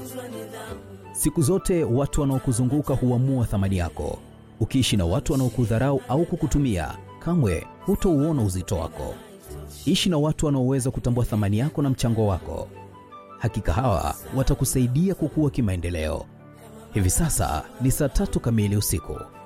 Siku zote watu wanaokuzunguka huamua thamani yako. Ukiishi na watu wanaokudharau au kukutumia, kamwe hutauona uzito wako. Ishi na watu wanaoweza kutambua thamani yako na mchango wako. Hakika hawa watakusaidia kukua kimaendeleo. Hivi sasa ni saa 3 kamili usiku.